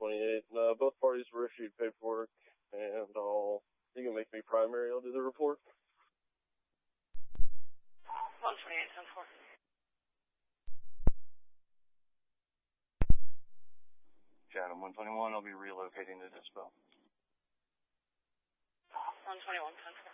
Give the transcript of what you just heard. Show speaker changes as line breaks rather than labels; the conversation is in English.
28. Both parties were issued paperwork, and you can make me primary. I'll do the report.
128, 10-4.
Chatham 121, I'll be relocating to Dispo.
121, 10-4.